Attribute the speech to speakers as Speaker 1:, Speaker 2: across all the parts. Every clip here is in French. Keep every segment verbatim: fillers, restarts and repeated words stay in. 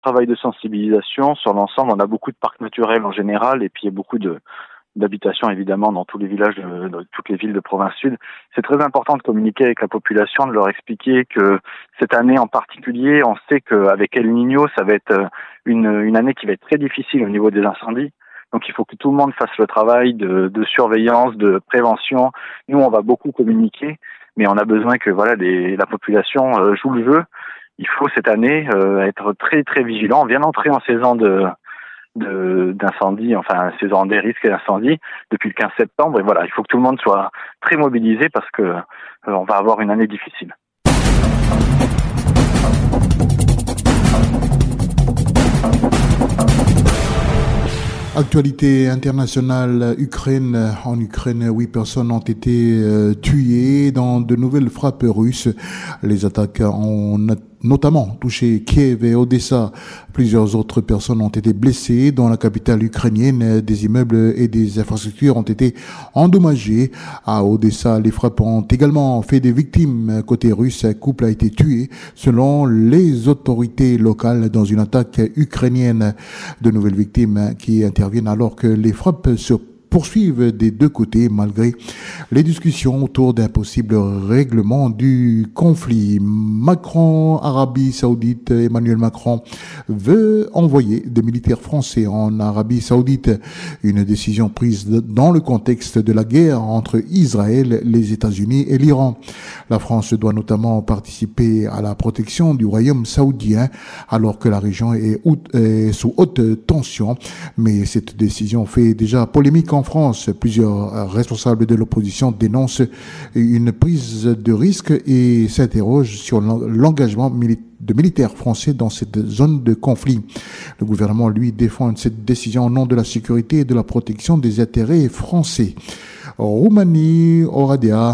Speaker 1: travail de sensibilisation sur l'ensemble. On a beaucoup de parcs naturels en général et puis il y a beaucoup de d'habitations évidemment dans tous les villages, de, de toutes les villes de province sud. C'est très important de communiquer avec la population, de leur expliquer que cette année en particulier, on sait qu'avec El Niño, ça va être une, une année qui va être très difficile au niveau des incendies. Donc il faut que tout le monde fasse le travail de, de surveillance, de prévention. Nous, on va beaucoup communiquer, mais on a besoin que voilà les, la population euh, joue le jeu. Il faut cette année euh, être très très vigilant. On vient d'entrer en saison de de d'incendie, enfin saison des risques d'incendie depuis le quinze septembre. Et voilà, il faut que tout le monde soit très mobilisé parce que euh, on va avoir une année difficile.
Speaker 2: Actualité internationale, Ukraine. En Ukraine, huit personnes ont été euh, tuées dans de nouvelles frappes russes. Les attaques ont notamment touché Kiev et Odessa. Plusieurs autres personnes ont été blessées dans la capitale ukrainienne. Des immeubles et des infrastructures ont été endommagés. À Odessa, les frappes ont également fait des victimes. Côté russe, un couple a été tué selon les autorités locales dans une attaque ukrainienne. De nouvelles victimes qui interviennent alors que les frappes se poursuivent des deux côtés malgré les discussions autour d'un possible règlement du conflit. Macron, Arabie Saoudite, Emmanuel Macron veut envoyer des militaires français en Arabie Saoudite. Une décision prise dans le contexte de la guerre entre Israël, les États-Unis et l'Iran. La France doit notamment participer à la protection du royaume saoudien alors que la région est, est sous haute tension. Mais cette décision fait déjà polémique en En France. Plusieurs responsables de l'opposition dénoncent une prise de risque et s'interrogent sur l'engagement de militaires français dans cette zone de conflit. Le gouvernement, lui, défend cette décision au nom de la sécurité et de la protection des intérêts français. Roumanie, Oradea,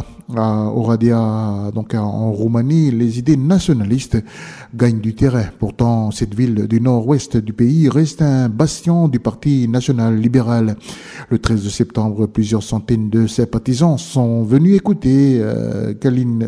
Speaker 2: Oradea, donc en Roumanie, les idées nationalistes gagnent du terrain. Pourtant, cette ville du nord-ouest du pays reste un bastion du Parti national libéral. Le treize septembre, plusieurs centaines de sympathisants sont venus écouter euh, Călin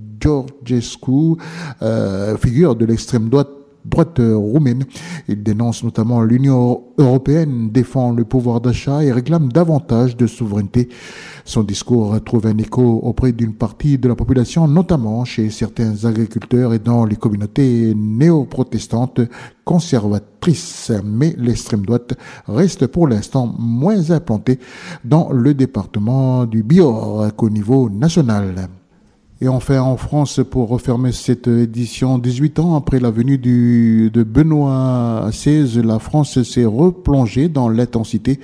Speaker 2: Georgescu, euh, figure de l'extrême droite droite roumaine. Il dénonce notamment l'Union européenne, défend le pouvoir d'achat et réclame davantage de souveraineté. Son discours trouve un écho auprès d'une partie de la population, notamment chez certains agriculteurs et dans les communautés néo-protestantes conservatrices. Mais l'extrême droite reste pour l'instant moins implantée dans le département du Bihor qu'au niveau national. Et enfin, en France, pour refermer cette édition, dix-huit ans après la venue du, de Benoît seize, la France s'est replongée dans l'intensité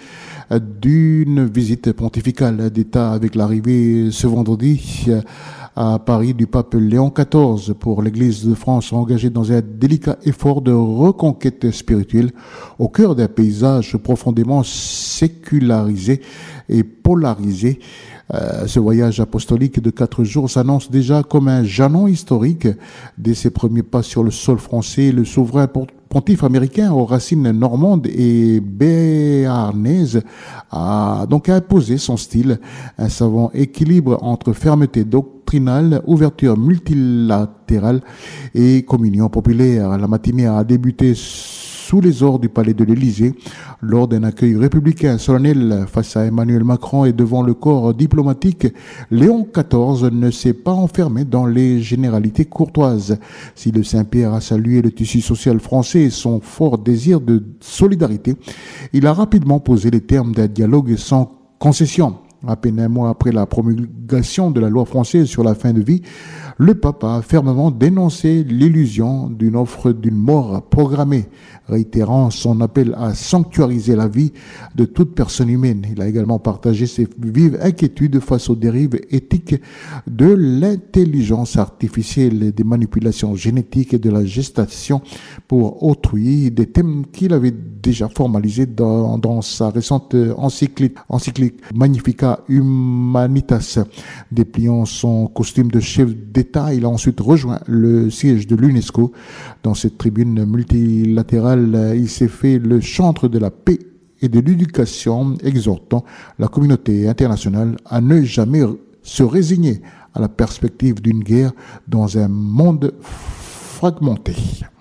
Speaker 2: d'une visite pontificale d'État avec l'arrivée ce vendredi à Paris du pape Léon quatorze pour l'Église de France, engagée dans un délicat effort de reconquête spirituelle au cœur d'un paysage profondément sécularisé et polarisé. Euh, ce voyage apostolique de quatre jours s'annonce déjà comme un jalon historique. Dès ses premiers pas sur le sol français, le souverain pontife américain aux racines normandes et béarnaises a donc imposé son style, un savant équilibre entre fermeté doctrinale, ouverture multilatérale et communion populaire. La matinée a débuté sous les ors du palais de l'Élysée, lors d'un accueil républicain solennel face à Emmanuel Macron et devant le corps diplomatique, Léon quatorze ne s'est pas enfermé dans les généralités courtoises. Si le Saint-Pierre a salué le tissu social français et son fort désir de solidarité, il a rapidement posé les termes d'un dialogue sans concession. À peine un mois après la promulgation de la loi française sur la fin de vie, le pape a fermement dénoncé l'illusion d'une offre d'une mort programmée, réitérant son appel à sanctuariser la vie de toute personne humaine. Il a également partagé ses vives inquiétudes face aux dérives éthiques de l'intelligence artificielle, des manipulations génétiques et de la gestation pour autrui, des thèmes qu'il avait déjà formalisés dans, dans sa récente encyclique, encyclique Magnificat Humanitas. Dépliant son costume de chef d'État, il a ensuite rejoint le siège de l'UNESCO. Dans cette tribune multilatérale, il s'est fait le chantre de la paix et de l'éducation, exhortant la communauté internationale à ne jamais se résigner à la perspective d'une guerre dans un monde fragmenté.